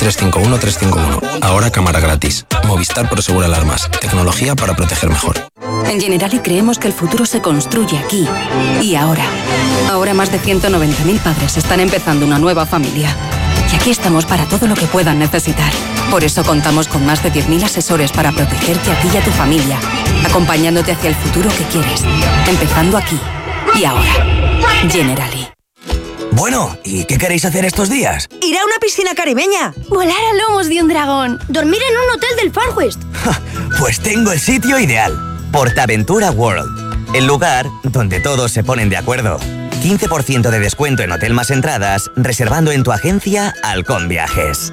351 351. Ahora cámara gratis. Movistar Prosegur Alarmas. Tecnología para proteger mejor. En Generali creemos que el futuro se construye aquí y ahora. Ahora más de 190.000 padres están empezando una nueva familia. Y aquí estamos para todo lo que puedan necesitar. Por eso contamos con más de 10.000 asesores para protegerte a ti y a tu familia, acompañándote hacia el futuro que quieres, empezando aquí y ahora. Generali. Bueno, ¿y qué queréis hacer estos días? Ir a una piscina caribeña. Volar a lomos de un dragón. Dormir en un hotel del Far West. Pues tengo el sitio ideal. PortAventura World. El lugar donde todos se ponen de acuerdo. 15% de descuento en hotel más entradas, reservando en tu agencia Halcón Viajes.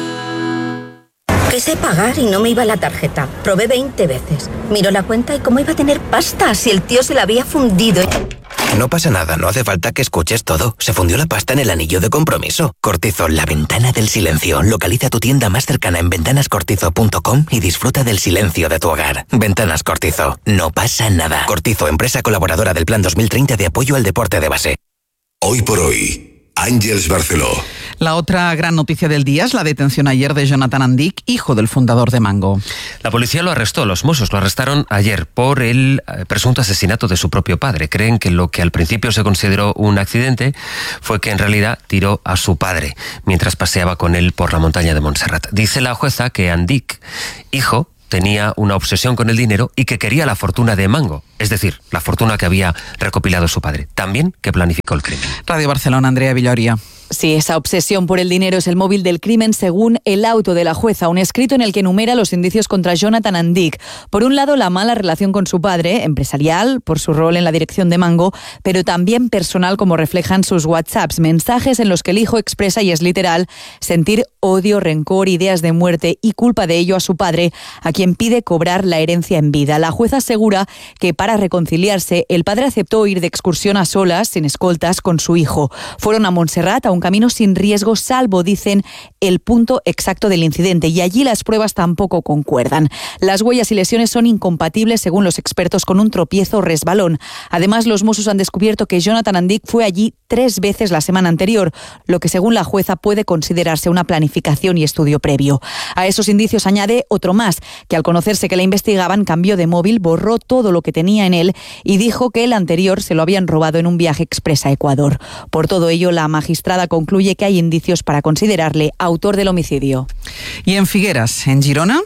Quise pagar y no me iba la tarjeta. Probé 20 veces. Miro la cuenta y cómo iba a tener pasta si el tío se la había fundido. No pasa nada, no hace falta que escuches todo. Se fundió la pasta en el anillo de compromiso. Cortizo, la ventana del silencio. Localiza tu tienda más cercana en ventanascortizo.com y disfruta del silencio de tu hogar. Ventanas Cortizo. No pasa nada. Cortizo, empresa colaboradora del Plan 2030 de apoyo al deporte de base. Hoy por hoy, Àngels Barceló. La otra gran noticia del día es la detención ayer de Jonathan Andic, hijo del fundador de Mango. La policía lo arrestó, los Mossos lo arrestaron ayer por el presunto asesinato de su propio padre. Creen que lo que al principio se consideró un accidente fue que en realidad tiró a su padre mientras paseaba con él por la montaña de Montserrat. Dice la jueza que Andic, hijo, tenía una obsesión con el dinero y que quería la fortuna de Mango, es decir, la fortuna que había recopilado su padre. También que planificó el crimen. Radio Barcelona, Andrea Villoria. Sí, esa obsesión por el dinero es el móvil del crimen según el auto de la jueza, un escrito en el que enumera los indicios contra Jonathan Andic. Por un lado, la mala relación con su padre, empresarial, por su rol en la dirección de Mango, pero también personal, como reflejan sus WhatsApps, mensajes en los que el hijo expresa, y es literal, sentir odio, rencor, ideas de muerte y culpa de ello a su padre, a quien pide cobrar la herencia en vida. La jueza asegura que para reconciliarse, el padre aceptó ir de excursión a solas, sin escoltas, con su hijo. Fueron a Montserrat, a un camino sin riesgo, salvo, dicen, el punto exacto del incidente, y allí las pruebas tampoco concuerdan. Las huellas y lesiones son incompatibles, según los expertos, con un tropiezo o resbalón. Además, los Mossos han descubierto que Jonathan Andic fue allí 3 veces la semana anterior, lo que según la jueza puede considerarse una planificación y estudio previo. A esos indicios añade otro más, que al conocerse que la investigaban cambió de móvil, borró todo lo que tenía en él y dijo que el anterior se lo habían robado en un viaje express a Ecuador. Por todo ello, la magistrada concluye que hay indicios para considerarle autor del homicidio. Y en Figueras, en Girona.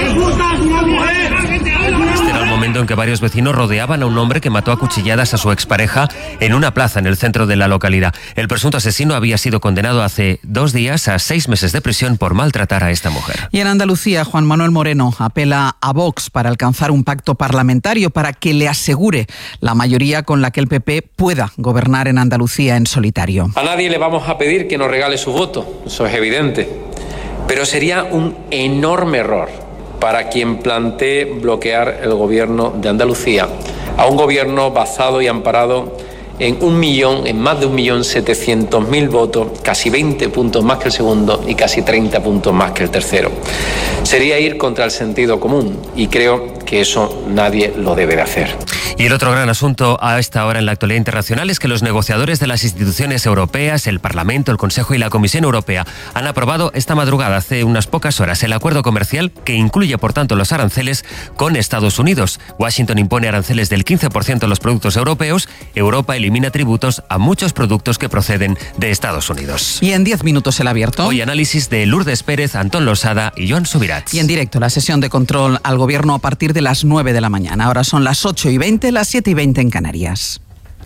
Este era el momento en que varios vecinos rodeaban a un hombre que mató a cuchilladas a su expareja en una plaza en el centro de la localidad. El presunto asesino había sido condenado hace 2 días a 6 meses de prisión por maltratar a esta mujer. Y en Andalucía, Juan Manuel Moreno apela a Vox para alcanzar un pacto parlamentario para que le asegure la mayoría con la que el PP pueda gobernar en Andalucía en solitario. A nadie le vamos a pedir que nos regale su voto, eso es evidente, pero sería un enorme error para quien plantee bloquear el gobierno de Andalucía, a un gobierno basado y amparado en más de 1.700.000 votos, casi 20 puntos más que el segundo y casi 30 puntos más que el tercero. Sería ir contra el sentido común y creo que eso nadie lo debe de hacer. Y el otro gran asunto a esta hora en la actualidad internacional es que los negociadores de las instituciones europeas, el Parlamento, el Consejo y la Comisión Europea han aprobado esta madrugada, hace unas pocas horas, el acuerdo comercial que incluye, por tanto, los aranceles con Estados Unidos. Washington impone aranceles del 15% a los productos europeos. Europa elimina tributos a muchos productos que proceden de Estados Unidos. Y en 10 minutos el abierto. Hoy análisis de Lourdes Pérez, Antón Losada y Joan Subirats. Y en directo la sesión de control al gobierno a partir de las 9 de la mañana. Ahora son las 8:20, las 7:20 en Canarias.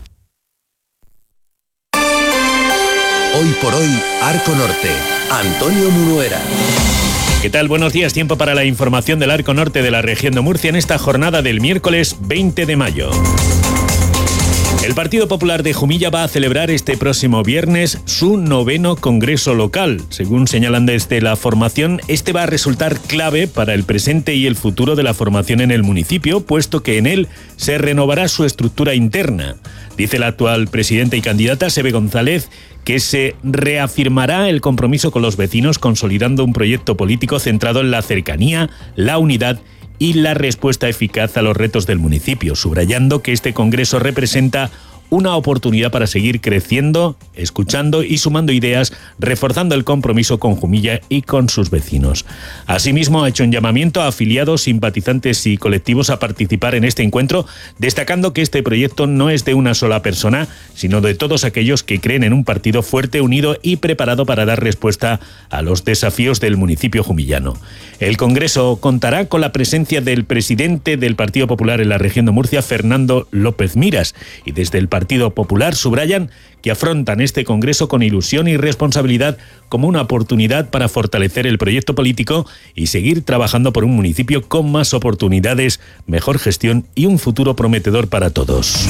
Hoy por hoy, Arco Norte. Antonio Munuera. ¿Qué tal? Buenos días. Tiempo para la información del Arco Norte de la región de Murcia en esta jornada del miércoles 20 de mayo. El Partido Popular de Jumilla va a celebrar este próximo viernes su 9º Congreso Local. Según señalan desde la formación, este va a resultar clave para el presente y el futuro de la formación en el municipio, puesto que en él se renovará su estructura interna. Dice la actual presidenta y candidata, Sebe González, que se reafirmará el compromiso con los vecinos, consolidando un proyecto político centrado en la cercanía, la unidad y la respuesta eficaz a los retos del municipio, subrayando que este congreso representa una oportunidad para seguir creciendo, escuchando y sumando ideas, reforzando el compromiso con Jumilla y con sus vecinos. Asimismo, ha hecho un llamamiento a afiliados, simpatizantes y colectivos a participar en este encuentro, destacando que este proyecto no es de una sola persona, sino de todos aquellos que creen en un partido fuerte, unido y preparado para dar respuesta a los desafíos del municipio jumillano. El Congreso contará con la presencia del presidente del Partido Popular en la región de Murcia, Fernando López Miras, y desde el Partido Popular subrayan que afrontan este Congreso con ilusión y responsabilidad como una oportunidad para fortalecer el proyecto político y seguir trabajando por un municipio con más oportunidades, mejor gestión y un futuro prometedor para todos.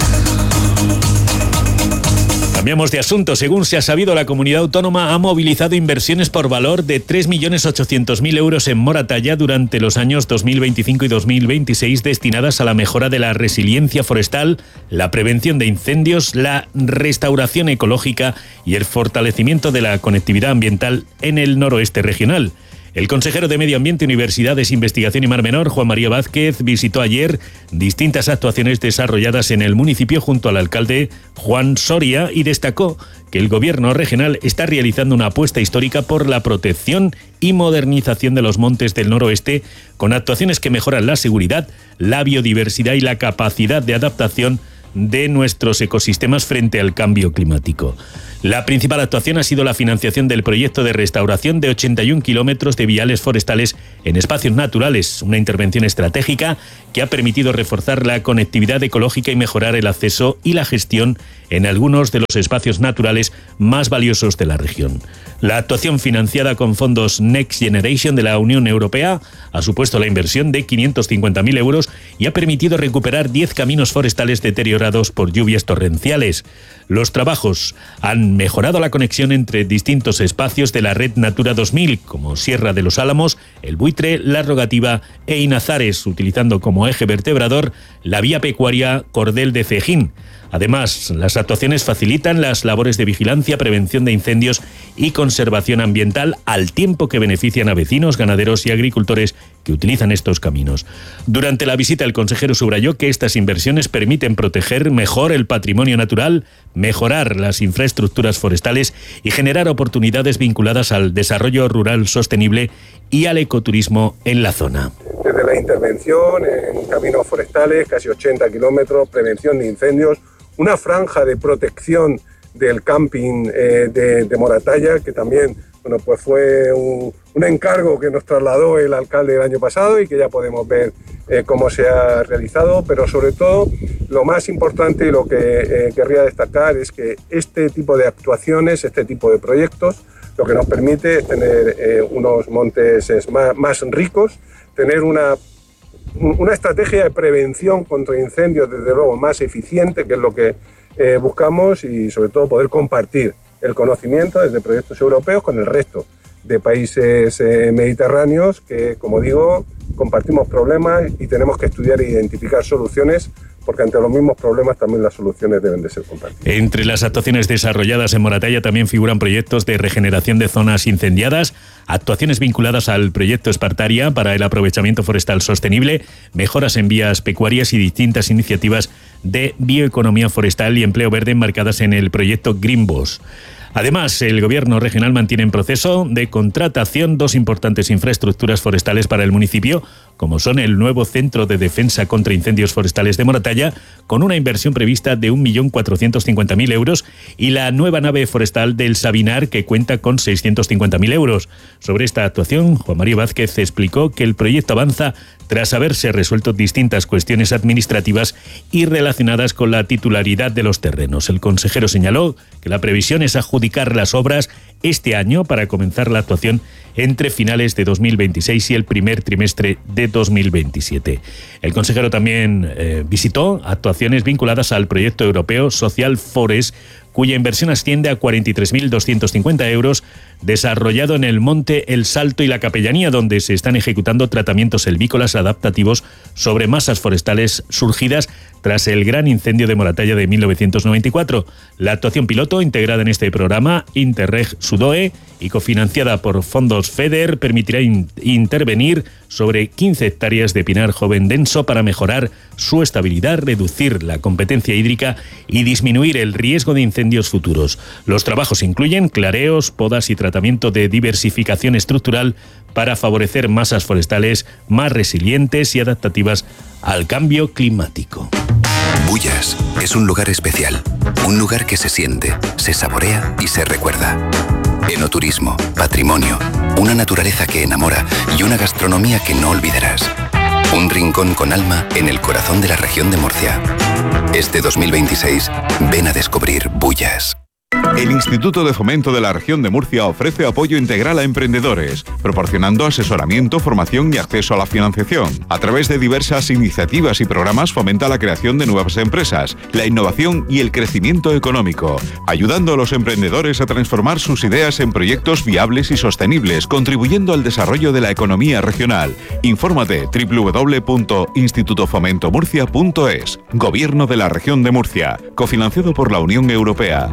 Cambiamos de asunto. Según se ha sabido, la comunidad autónoma ha movilizado inversiones por valor de 3.800.000 euros en Moratalla durante los años 2025 y 2026 destinadas a la mejora de la resiliencia forestal, la prevención de incendios, la restauración ecológica y el fortalecimiento de la conectividad ambiental en el noroeste regional. El consejero de Medio Ambiente, Universidades, Investigación y Mar Menor, Juan María Vázquez, visitó ayer distintas actuaciones desarrolladas en el municipio junto al alcalde Juan Soria y destacó que el gobierno regional está realizando una apuesta histórica por la protección y modernización de los montes del noroeste, con actuaciones que mejoran la seguridad, la biodiversidad y la capacidad de adaptación de nuestros ecosistemas frente al cambio climático. La principal actuación ha sido la financiación del proyecto de restauración de 81 kilómetros de viales forestales en espacios naturales, una intervención estratégica que ha permitido reforzar la conectividad ecológica y mejorar el acceso y la gestión en algunos de los espacios naturales más valiosos de la región. La actuación, financiada con fondos Next Generation de la Unión Europea, ha supuesto la inversión de 550.000 euros y ha permitido recuperar 10 caminos forestales deteriorados por lluvias torrenciales. Los trabajos han mejorado la conexión entre distintos espacios de la red Natura 2000, como Sierra de los Álamos, El Buitre, La Rogativa e Inazares, utilizando como eje vertebrador la vía pecuaria Cordel de Cejín. Además, las actuaciones facilitan las labores de vigilancia, prevención de incendios y conservación ambiental, al tiempo que benefician a vecinos, ganaderos y agricultores que utilizan estos caminos. Durante la visita, el consejero subrayó que estas inversiones permiten proteger mejor el patrimonio natural, mejorar las infraestructuras forestales y generar oportunidades vinculadas al desarrollo rural sostenible y al ecoturismo en la zona. Desde la intervención en caminos forestales, casi 80 kilómetros, prevención de incendios, una franja de protección del camping de Moratalla, que también pues fue un encargo que nos trasladó el alcalde el año pasado y que ya podemos ver cómo se ha realizado, pero sobre todo lo más importante y lo que querría destacar es que este tipo de actuaciones, este tipo de proyectos, lo que nos permite es tener unos montes más ricos, tener una estrategia de prevención contra incendios, desde luego, más eficiente, que es lo que buscamos, y sobre todo poder compartir el conocimiento desde proyectos europeos con el resto de países mediterráneos que, como digo, compartimos problemas y tenemos que estudiar e identificar soluciones, porque ante los mismos problemas también las soluciones deben de ser compartidas. Entre las actuaciones desarrolladas en Moratalla también figuran proyectos de regeneración de zonas incendiadas, actuaciones vinculadas al proyecto Espartaria para el aprovechamiento forestal sostenible, mejoras en vías pecuarias y distintas iniciativas de bioeconomía forestal y empleo verde enmarcadas en el proyecto Greenboss. Además, el gobierno regional mantiene en proceso de contratación 2 importantes infraestructuras forestales para el municipio, como son el nuevo Centro de Defensa contra Incendios Forestales de Moratalla, con una inversión prevista de 1.450.000 euros, y la nueva nave forestal del Sabinar, que cuenta con 650.000 euros. Sobre esta actuación, Juan María Vázquez explicó que el proyecto avanza tras haberse resuelto distintas cuestiones administrativas y relacionadas con la titularidad de los terrenos. El consejero señaló que la previsión es adjudicar las obras este año para comenzar la actuación entre finales de 2026 y el primer trimestre de 2027. El consejero también visitó actuaciones vinculadas al proyecto europeo Social Forest, cuya inversión asciende a 43.250 euros, desarrollado en el Monte El Salto y la Capellanía, donde se están ejecutando tratamientos selvícolas adaptativos sobre masas forestales surgidas tras el gran incendio de Moratalla de 1994. La actuación piloto, integrada en este programa Interreg Sudoe y cofinanciada por fondos FEDER, permitirá intervenir sobre 15 hectáreas de pinar joven denso para mejorar su estabilidad, reducir la competencia hídrica y disminuir el riesgo de incendios futuros. Los trabajos incluyen clareos, podas y tratamiento de diversificación estructural para favorecer masas forestales más resilientes y adaptativas al cambio climático. Bullas es un lugar especial, un lugar que se siente, se saborea y se recuerda. Enoturismo, patrimonio, una naturaleza que enamora y una gastronomía que no olvidarás. Un rincón con alma en el corazón de la región de Murcia. Este 2026, ven a descubrir Bullas. El Instituto de Fomento de la Región de Murcia ofrece apoyo integral a emprendedores, proporcionando asesoramiento, formación y acceso a la financiación. A través de diversas iniciativas y programas fomenta la creación de nuevas empresas, la innovación y el crecimiento económico, ayudando a los emprendedores a transformar sus ideas en proyectos viables y sostenibles, contribuyendo al desarrollo de la economía regional. Infórmate www.institutofomentomurcia.es. Gobierno de la Región de Murcia, cofinanciado por la Unión Europea.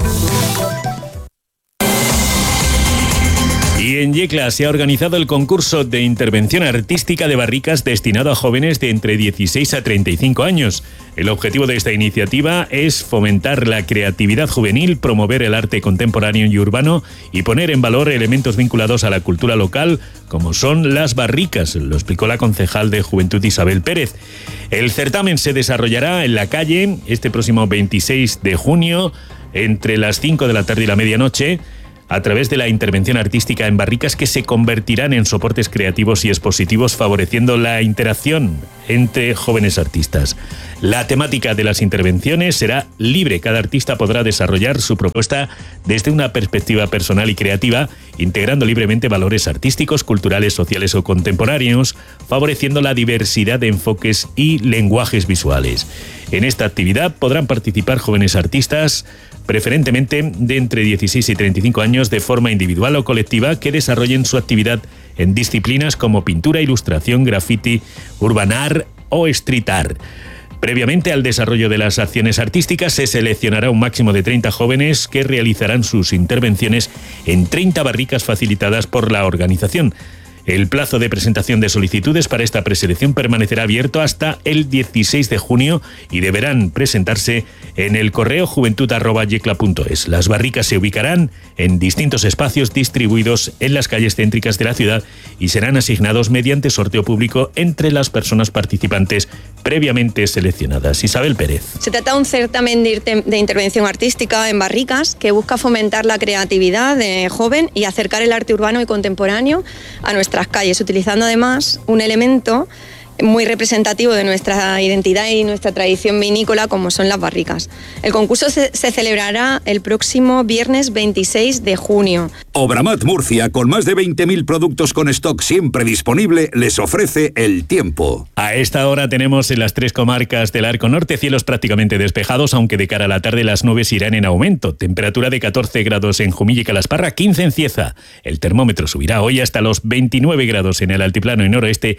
Y en Yecla se ha organizado el concurso de intervención artística de barricas destinado a jóvenes de entre 16 a 35 años. El objetivo de esta iniciativa es fomentar la creatividad juvenil, promover el arte contemporáneo y urbano y poner en valor elementos vinculados a la cultura local, como son las barricas, lo explicó la concejal de Juventud Isabel Pérez. El certamen se desarrollará en la calle este próximo 26 de junio, entre las 5 de la tarde y la medianoche, a través de la intervención artística en barricas que se convertirán en soportes creativos y expositivos, favoreciendo la interacción entre jóvenes artistas. La temática de las intervenciones será libre. Cada artista podrá desarrollar su propuesta desde una perspectiva personal y creativa, integrando libremente valores artísticos, culturales, sociales o contemporáneos, favoreciendo la diversidad de enfoques y lenguajes visuales. En esta actividad podrán participar jóvenes artistas, preferentemente de entre 16 y 35 años, de forma individual o colectiva, que desarrollen su actividad en disciplinas como pintura, ilustración, graffiti, urban art o street art. Previamente al desarrollo de las acciones artísticas se seleccionará un máximo de 30 jóvenes que realizarán sus intervenciones en 30 barricas facilitadas por la organización. El plazo de presentación de solicitudes para esta preselección permanecerá abierto hasta el 16 de junio y deberán presentarse en el correo juventud@yecla.es. Las barricas se ubicarán en distintos espacios distribuidos en las calles céntricas de la ciudad y serán asignados mediante sorteo público entre las personas participantes previamente seleccionadas. Isabel Pérez. Se trata de un certamen de intervención artística en barricas que busca fomentar la creatividad de joven y acercar el arte urbano y contemporáneo a nuestras calles, utilizando además un elemento muy representativo de nuestra identidad y nuestra tradición vinícola, como son las barricas. El concurso se celebrará el próximo viernes 26 de junio. Obramat Murcia, con más de 20.000 productos con stock siempre disponible, les ofrece el tiempo. A esta hora tenemos en las 3 comarcas del Arco Norte cielos prácticamente despejados, aunque de cara a la tarde las nubes irán en aumento. Temperatura de 14 grados en Jumilla y Calasparra, 15 en Cieza. El termómetro subirá hoy hasta los 29 grados en el altiplano y noroeste,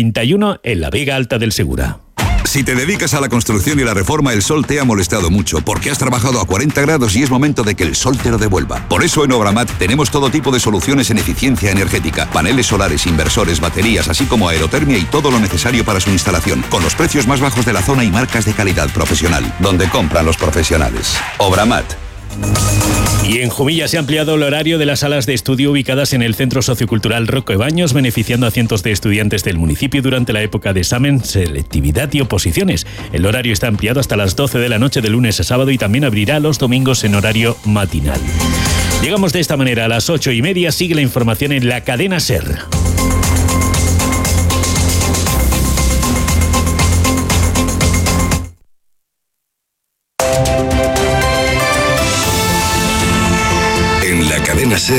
31 en la Vega Alta del Segura. Si te dedicas a la construcción y la reforma, el sol te ha molestado mucho porque has trabajado a 40 grados y es momento de que el sol te lo devuelva. Por eso en Obramat tenemos todo tipo de soluciones en eficiencia energética, paneles solares, inversores, baterías, así como aerotermia y todo lo necesario para su instalación, con los precios más bajos de la zona y marcas de calidad profesional, donde compran los profesionales. Obramat. Y en Jumilla se ha ampliado el horario de las salas de estudio ubicadas en el Centro Sociocultural Roque Baños, beneficiando a cientos de estudiantes del municipio durante la época de examen, selectividad y oposiciones. El horario está ampliado hasta las 12 de la noche de lunes a sábado y también abrirá los domingos en horario matinal. Llegamos de esta manera a las 8:30. Sigue la información en la cadena SER. Cadena SER,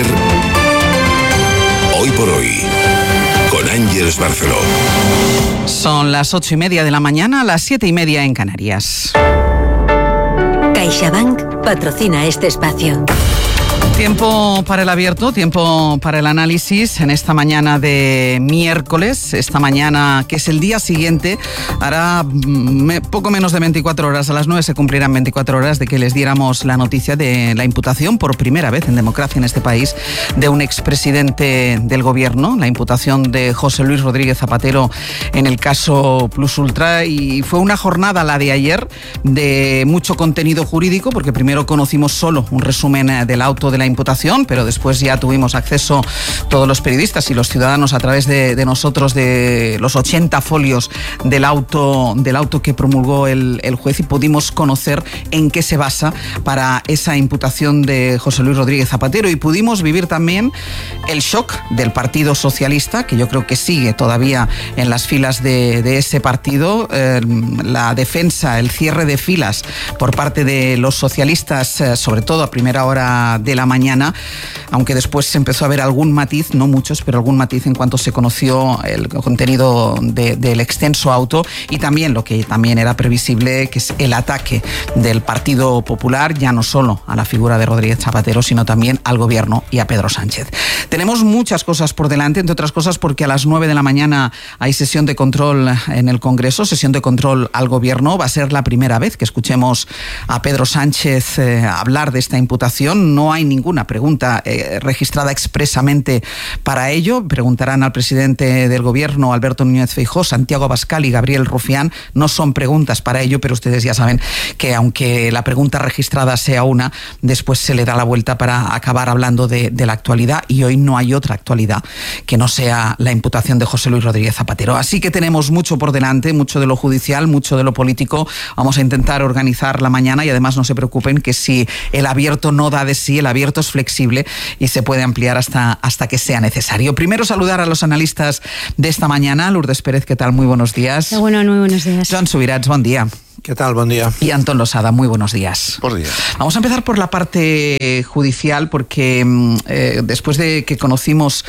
Hoy por Hoy, con Ángeles Barceló. Son las 8:30 de la mañana, las 7:30 en Canarias. CaixaBank patrocina este espacio. Tiempo para el abierto, tiempo para el análisis en esta mañana de miércoles, esta mañana que es el día siguiente, hará poco menos de 24 horas, a las 9 se cumplirán 24 horas de que les diéramos la noticia de la imputación por primera vez en democracia en este país de un expresidente del gobierno, la imputación de José Luis Rodríguez Zapatero en el caso Plus Ultra, y fue una jornada, la de ayer, de mucho contenido jurídico, porque primero conocimos solo un resumen del auto de la imputación, pero después ya tuvimos acceso todos los periodistas y los ciudadanos a través de nosotros de los 80 folios del auto que promulgó el juez, y pudimos conocer en qué se basa para esa imputación de José Luis Rodríguez Zapatero, y pudimos vivir también el shock del Partido Socialista, que yo creo que sigue todavía en las filas de ese partido, la defensa, el cierre de filas por parte de los socialistas, sobre todo a primera hora de la mañana, aunque después se empezó a ver algún matiz, no muchos, pero algún matiz en cuanto se conoció el contenido del extenso auto, y también lo que también era previsible, que es el ataque del Partido Popular, ya no solo a la figura de Rodríguez Zapatero, sino también al gobierno y a Pedro Sánchez. Tenemos muchas cosas por delante, entre otras cosas porque a las 9 de la mañana hay sesión de control en el Congreso, sesión de control al gobierno. Va a ser la primera vez que escuchemos a Pedro Sánchez hablar de esta imputación. No hay ninguna pregunta registrada expresamente para ello. Preguntarán al presidente del gobierno, Alberto Núñez Feijóo, Santiago Abascal y Gabriel Rufián. No son preguntas para ello, pero ustedes ya saben que aunque la pregunta registrada sea una, después se le da la vuelta para acabar hablando de la actualidad, y hoy no hay otra actualidad que no sea la imputación de José Luis Rodríguez Zapatero. Así que tenemos mucho por delante, mucho de lo judicial, mucho de lo político. Vamos a intentar organizar la mañana, y además no se preocupen que si el abierto no da de sí, el abierto es flexible y se puede ampliar hasta que sea necesario. Primero saludar a los analistas de esta mañana. Lourdes Pérez, ¿qué tal? Muy buenos días. Bueno, muy buenos días. Joan Subirats, buen día. ¿Qué tal? Buen día. Y Antón Losada, muy buenos días. Buenos días. Vamos a empezar por la parte judicial, porque después de que conocimos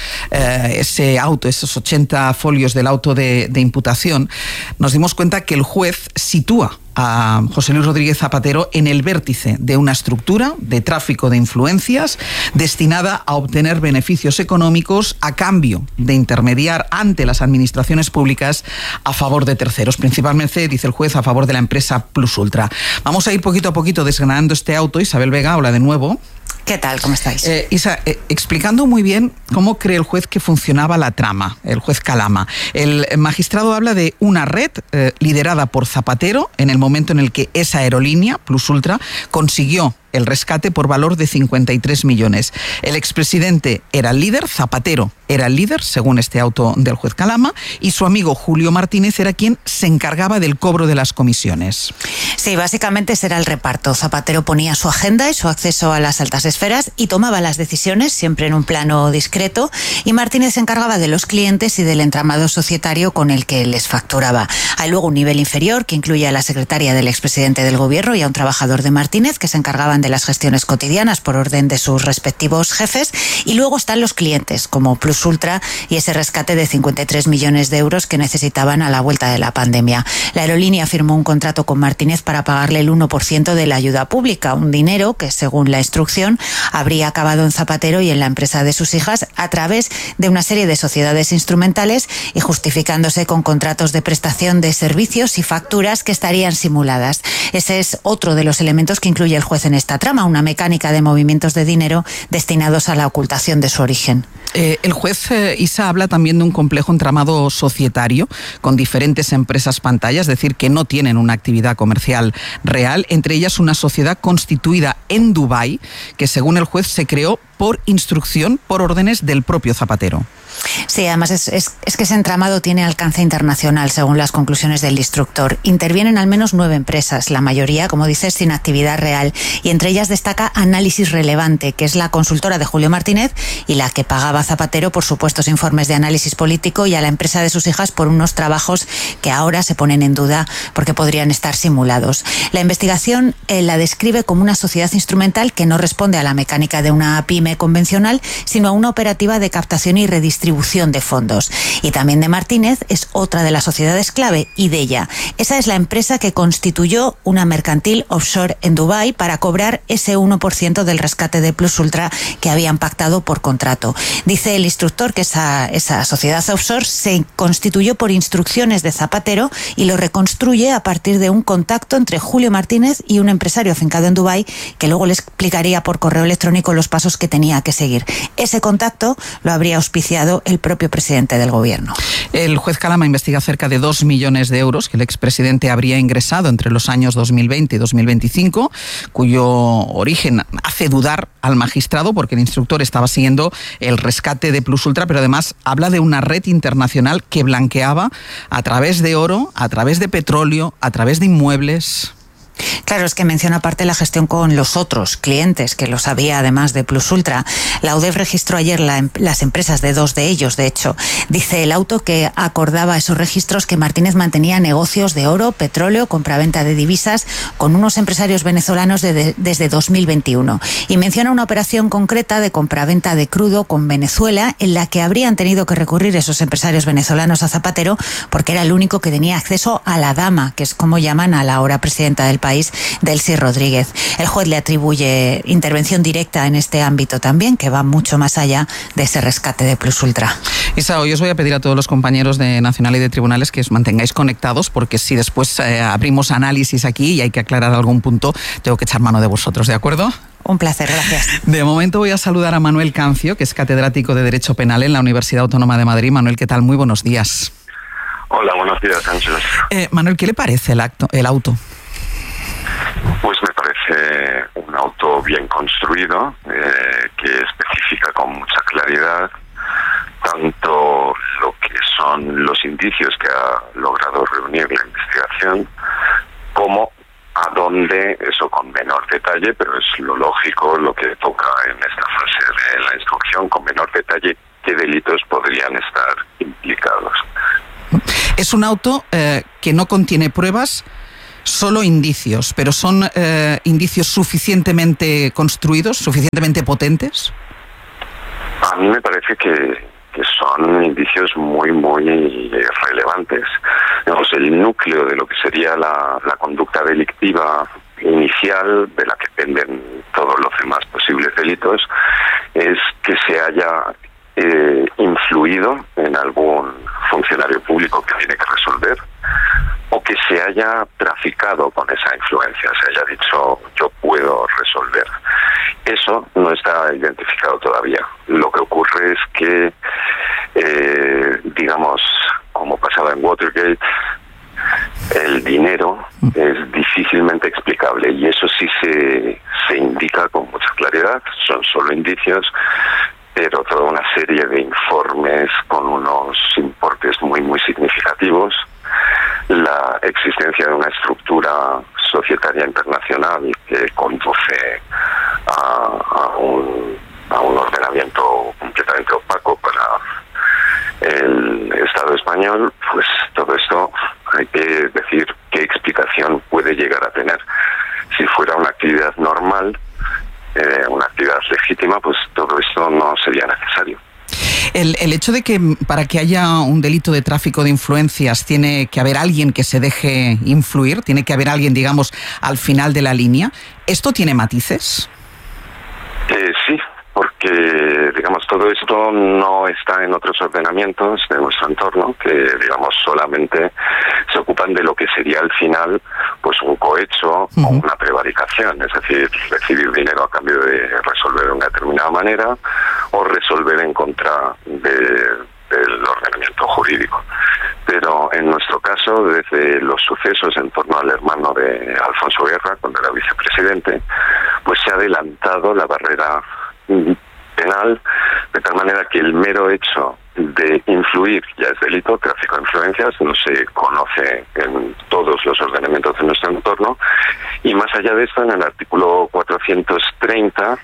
ese auto, esos 80 folios del auto de imputación, nos dimos cuenta que el juez sitúa a José Luis Rodríguez Zapatero en el vértice de una estructura de tráfico de influencias destinada a obtener beneficios económicos a cambio de intermediar ante las administraciones públicas a favor de terceros, principalmente, dice el juez, a favor de la empresa Plus Ultra. Vamos a ir poquito a poquito desgranando este auto. Isabel Vega, hola de nuevo. ¿Qué tal? ¿Cómo estáis? Isa, explicando muy bien cómo cree el juez que funcionaba la trama, el juez Calama. El magistrado habla de una red liderada por Zapatero en el momento en el que esa aerolínea, Plus Ultra, consiguió el rescate por valor de 53 millones. El expresidente era el líder, Zapatero era el líder, según este auto del juez Calama, y su amigo Julio Martínez era quien se encargaba del cobro de las comisiones. Sí, básicamente ese era el reparto. Zapatero ponía su agenda y su acceso a las altas esferas y tomaba las decisiones, siempre en un plano discreto, y Martínez se encargaba de los clientes y del entramado societario con el que les facturaba. Hay luego un nivel inferior que incluye a la secretaria del expresidente del gobierno y a un trabajador de Martínez que se encargaban de las gestiones cotidianas por orden de sus respectivos jefes, y luego están los clientes como Plus Ultra y ese rescate de 53 millones de euros que necesitaban a la vuelta de la pandemia. La aerolínea firmó un contrato con Martínez para pagarle el 1% de la ayuda pública, un dinero que, según la instrucción, habría acabado en Zapatero y en la empresa de sus hijas a través de una serie de sociedades instrumentales, y justificándose con contratos de prestación de servicios y facturas que estarían simuladas. Ese es otro de los elementos que incluye el juez en esta trama, una mecánica de movimientos de dinero destinados a la ocultación de su origen. El juez Isa habla también de un complejo entramado societario con diferentes empresas pantalla, es decir, que no tienen una actividad comercial real, entre ellas una sociedad constituida en Dubái que, según el juez, se creó por instrucción, por órdenes del propio Zapatero. Sí, además es que ese entramado tiene alcance internacional, según las conclusiones del instructor. Intervienen al menos 9 empresas, la mayoría, como dices, sin actividad real, y entre ellas destaca Análisis Relevante, que es la consultora de Julio Martínez y la que pagaba a Zapatero por supuestos informes de análisis político, y a la empresa de sus hijas por unos trabajos que ahora se ponen en duda porque podrían estar simulados. La investigación la describe como una sociedad instrumental que no responde a la mecánica de una pyme convencional, sino a una operativa de captación y redistribución distribución de fondos. Y también de Martínez es otra de las sociedades clave, Ideya. Esa es la empresa que constituyó una mercantil offshore en Dubái para cobrar ese 1% del rescate de Plus Ultra que habían pactado por contrato. Dice el instructor que esa sociedad offshore se constituyó por instrucciones de Zapatero y lo reconstruye a partir de un contacto entre Julio Martínez y un empresario afincado en Dubái que luego le explicaría por correo electrónico los pasos que tenía que seguir. Ese contacto lo habría auspiciado el propio presidente del gobierno. El juez Calama investiga cerca de 2 millones de euros que el expresidente habría ingresado entre los años 2020 y 2025, cuyo origen hace dudar al magistrado porque el instructor estaba siguiendo el rescate de Plus Ultra, pero además habla de una red internacional que blanqueaba a través de oro, a través de petróleo, a través de inmuebles. Claro, es que menciona aparte la gestión con los otros clientes, que lo sabía además de Plus Ultra. La UDEF registró ayer las empresas de 2 de ellos, de hecho. Dice el auto que acordaba esos registros que Martínez mantenía negocios de oro, petróleo, compraventa de divisas con unos empresarios venezolanos desde 2021. Y menciona una operación concreta de compraventa de crudo con Venezuela en la que habrían tenido que recurrir esos empresarios venezolanos a Zapatero porque era el único que tenía acceso a la dama, que es como llaman a la ahora presidenta del país, Delcy Rodríguez. El juez le atribuye intervención directa en este ámbito también, que va mucho más allá de ese rescate de Plus Ultra. Isa, hoy os voy a pedir a todos los compañeros de Nacional y de Tribunales que os mantengáis conectados, porque si después abrimos análisis aquí y hay que aclarar algún punto, tengo que echar mano de vosotros, ¿de acuerdo? Un placer, gracias. De momento voy a saludar a Manuel Cancio, que es catedrático de Derecho Penal en la Universidad Autónoma de Madrid. Manuel, ¿qué tal? Muy buenos días. Hola, buenos días, Ángeles. Manuel, ¿qué le parece el auto? Pues me parece un auto bien construido, que especifica con mucha claridad tanto lo que son los indicios que ha logrado reunir la investigación, como a dónde, eso con menor detalle, pero es lo lógico, lo que toca en esta fase de la instrucción, con menor detalle, qué delitos podrían estar implicados. Es un auto que no contiene pruebas, solo indicios, pero ¿son indicios suficientemente construidos, suficientemente potentes? A mí me parece que son indicios muy, muy relevantes. Digamos, el núcleo de lo que sería la conducta delictiva inicial, de la que penden todos los demás posibles delitos, es que se haya influido en algún funcionario público que tiene que resolver, o que se haya traficado con esa influencia, se haya dicho yo puedo resolver. Eso no está identificado todavía. Lo que ocurre es que, digamos, como pasaba en Watergate, el dinero es difícilmente explicable y eso sí se indica con mucha claridad, son solo indicios, pero toda una serie de informes con unos importes muy, muy significativos, la existencia de una estructura societaria internacional que conduce a un ordenamiento completamente opaco para el Estado español, pues todo esto hay que decir qué explicación puede llegar a tener. Si fuera una actividad normal, una actividad legítima, pues todo esto no sería necesario. El hecho de que para que haya un delito de tráfico de influencias tiene que haber alguien que se deje influir, tiene que haber alguien, digamos, al final de la línea, ¿esto tiene matices? Sí, porque, digamos, todo esto no está en otros ordenamientos de nuestro entorno, que, digamos, solamente se ocupan de lo que sería al final, pues un cohecho o una prevaricación, es decir, recibir dinero a cambio de resolver de una determinada manera o resolver en contra del ordenamiento jurídico. Pero en nuestro caso, desde los sucesos en torno al hermano de Alfonso Guerra, cuando era vicepresidente, pues se ha adelantado la barrera penal, de tal manera que el mero hecho de influir ya es delito, tráfico de influencias, no se conoce en todos los ordenamientos de nuestro entorno, y más allá de esto, en el artículo 430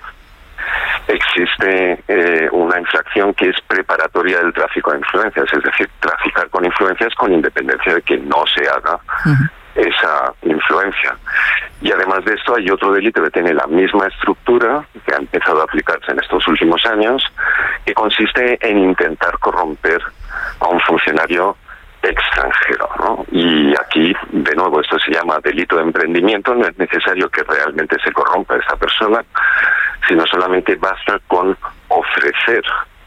existe una infracción que es preparatoria del tráfico de influencias, es decir, traficar con influencias con independencia de que no se haga esa influencia. Y además de esto hay otro delito que tiene la misma estructura, que ha empezado a aplicarse en estos últimos años, que consiste en intentar corromper a un funcionario extranjero, ¿no? Y aquí, de nuevo, esto se llama delito de emprendimiento. No es necesario que realmente se corrompa esa persona, sino solamente basta con ofrecer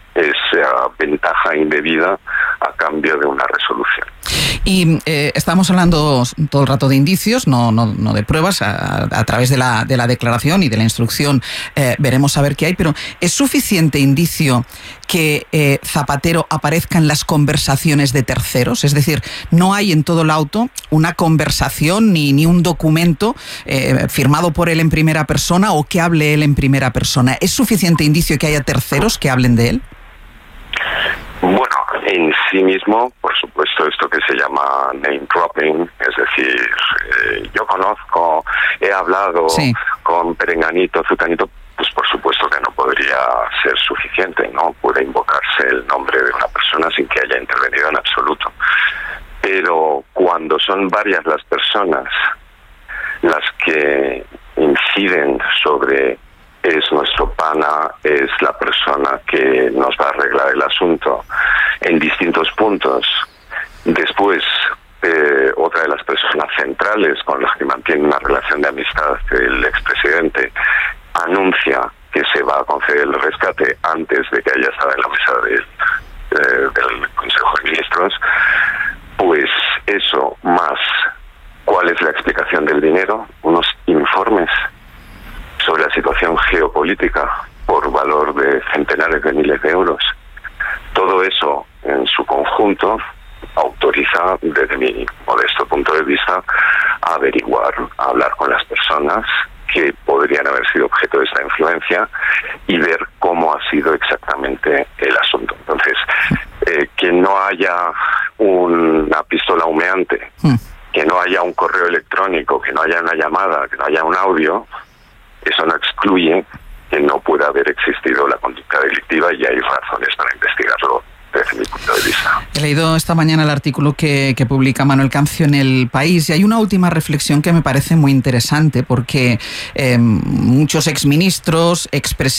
esa ventaja indebida a cambio de una resolución. Y estamos hablando todo el rato de indicios, no de pruebas. A través de la declaración y de la instrucción veremos a ver qué hay, pero ¿es suficiente indicio que Zapatero aparezca en las conversaciones de terceros? Es decir, no hay en todo el auto una conversación ni un documento firmado por él en primera persona o que hable él en primera persona. ¿Es suficiente indicio que haya terceros que hablen de él? Bueno, en sí mismo, por supuesto, esto que se llama name dropping, es decir, yo conozco, he hablado con Perenganito, Zutanito, pues por supuesto que no podría ser suficiente, ¿no? Puede invocarse el nombre de una persona sin que haya intervenido en absoluto. Pero cuando son varias las personas las que inciden sobre es nuestro pana, es la persona que nos va a arreglar el asunto en distintos puntos. Después, otra de las personas centrales con las que mantiene una relación de amistad, el expresidente, anuncia que se va a conceder el rescate antes de que haya estado en la mesa del Consejo de Ministros. Pues eso, más cuál es la explicación del dinero, unos informes sobre la situación geopolítica por valor de centenares de miles de euros. Todo eso en su conjunto autoriza, desde mi modesto punto de vista, a averiguar, a hablar con las personas que podrían haber sido objeto de esta influencia y ver cómo ha sido exactamente el asunto. Entonces, que no haya una pistola humeante, que no haya un correo electrónico, que no haya una llamada, que no haya un audio, eso no excluye que no pueda haber existido la conducta delictiva y hay razones para investigarlo desde mi punto de vista. He leído esta mañana el artículo que publica Manuel Cancio en El País y hay una última reflexión que me parece muy interesante porque muchos exministros, expresidentes,